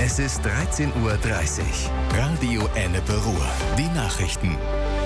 Es ist 13:30 Uhr. Radio Ennepe-Ruhr. Die Nachrichten.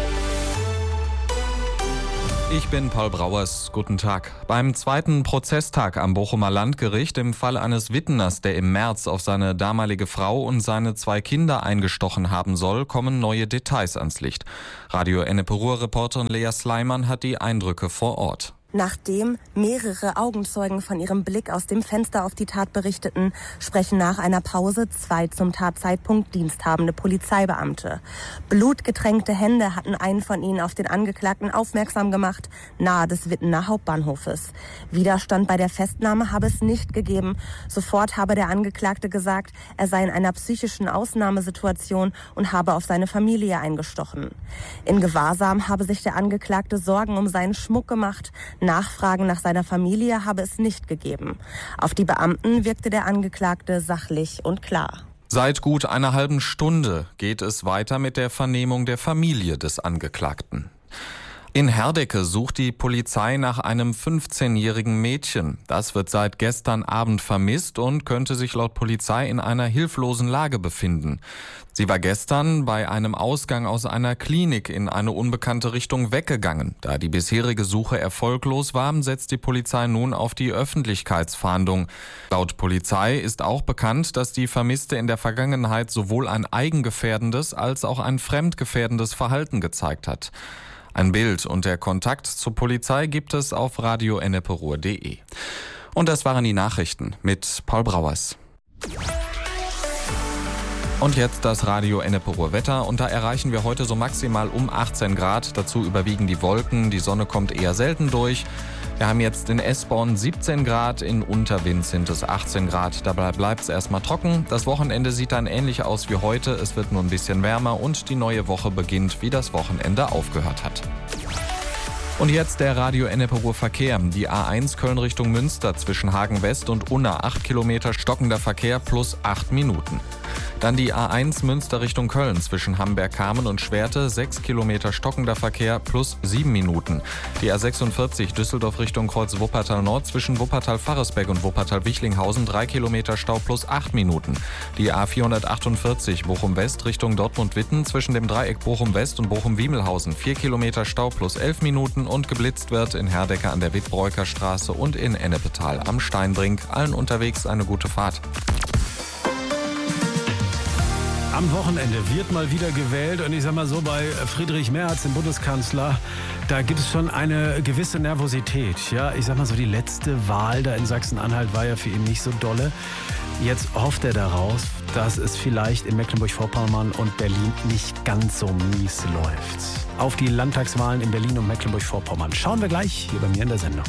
Ich bin Paul Brauers. Guten Tag. Beim zweiten Prozesstag am Bochumer Landgericht im Fall eines Witteners, der im März auf seine damalige Frau und seine 2 Kinder eingestochen haben soll, kommen neue Details ans Licht. Radio Ennepe-Ruhr-Reporterin Lea Sleiman hat die Eindrücke vor Ort. Nachdem mehrere Augenzeugen von ihrem Blick aus dem Fenster auf die Tat berichteten, sprechen nach einer Pause 2 zum Tatzeitpunkt diensthabende Polizeibeamte. Blutgetränkte Hände hatten einen von ihnen auf den Angeklagten aufmerksam gemacht, nahe des Wittener Hauptbahnhofes. Widerstand bei der Festnahme habe es nicht gegeben. Sofort habe der Angeklagte gesagt, er sei in einer psychischen Ausnahmesituation und habe auf seine Familie eingestochen. In Gewahrsam habe sich der Angeklagte Sorgen um seinen Schmuck gemacht. Nachfragen nach seiner Familie habe es nicht gegeben. Auf die Beamten wirkte der Angeklagte sachlich und klar. Seit gut einer halben Stunde geht es weiter mit der Vernehmung der Familie des Angeklagten. In Herdecke sucht die Polizei nach einem 15-jährigen Mädchen. Das wird seit gestern Abend vermisst und könnte sich laut Polizei in einer hilflosen Lage befinden. Sie war gestern bei einem Ausgang aus einer Klinik in eine unbekannte Richtung weggegangen. Da die bisherige Suche erfolglos war, setzt die Polizei nun auf die Öffentlichkeitsfahndung. Laut Polizei ist auch bekannt, dass die Vermisste in der Vergangenheit sowohl ein eigengefährdendes als auch ein fremdgefährdendes Verhalten gezeigt hat. Ein Bild und der Kontakt zur Polizei gibt es auf radioenneperuhr.de. Und das waren die Nachrichten mit Paul Brauers. Und jetzt das Radio Ennepe-Ruhr Wetter und da erreichen wir heute so maximal um 18 Grad. Dazu überwiegen die Wolken, die Sonne kommt eher selten durch. Wir haben jetzt in Esborn 17 Grad, in Unterwind sind es 18 Grad. Dabei bleibt es erstmal trocken. Das Wochenende sieht dann ähnlich aus wie heute. Es wird nur ein bisschen wärmer und die neue Woche beginnt, wie das Wochenende aufgehört hat. Und jetzt der Radio Ennepe-Ruhr Verkehr. Die A1 Köln Richtung Münster zwischen Hagen West und Unna 8 Kilometer stockender Verkehr plus 8 Minuten. Dann die A1 Münster Richtung Köln zwischen Hamberg-Kamen und Schwerte 6 Kilometer stockender Verkehr plus 7 Minuten. Die A46 Düsseldorf Richtung Kreuz Wuppertal Nord zwischen Wuppertal-Farresberg und Wuppertal-Wichlinghausen 3 Kilometer Stau plus 8 Minuten. Die A448 Bochum West Richtung Dortmund-Witten zwischen dem Dreieck Bochum West und Bochum-Wiemelhausen 4 Kilometer Stau plus 11 Minuten und geblitzt wird in Herdecke an der Wittbräuker Straße und in Ennepetal am Steinbrink. Allen unterwegs eine gute Fahrt. Am Wochenende wird mal wieder gewählt und ich sag mal so, bei Friedrich Merz, dem Bundeskanzler, da gibt es schon eine gewisse Nervosität. Ja, ich sag mal so, die letzte Wahl da in Sachsen-Anhalt war ja für ihn nicht so dolle. Jetzt hofft er daraus, dass es vielleicht in Mecklenburg-Vorpommern und Berlin nicht ganz so mies läuft. Auf die Landtagswahlen in Berlin und Mecklenburg-Vorpommern schauen wir gleich hier bei mir in der Sendung.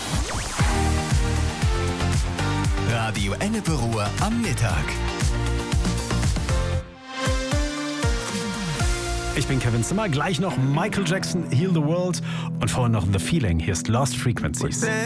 Radio Ennepe-Ruhr am Mittag. Ich bin Kevin Zimmer, gleich noch Michael Jackson, Heal the World und vorher noch The Feeling. Hier ist Lost Frequencies.